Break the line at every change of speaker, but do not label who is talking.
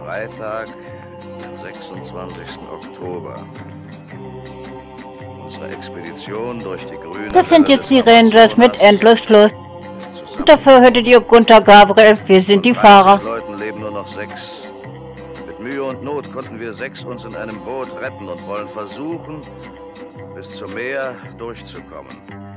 Freitag, den 26. Oktober. Unsere Expedition durch die grüne...
Das sind jetzt die Rangers mit Endlosfluss. Und dafür hörtet ihr Gunther Gabriel, wir sind die Fahrer.
Leuten leben nur noch 6. Mit Mühe und Not konnten wir 6 uns in einem Boot retten und wollen versuchen, bis zum Meer durchzukommen.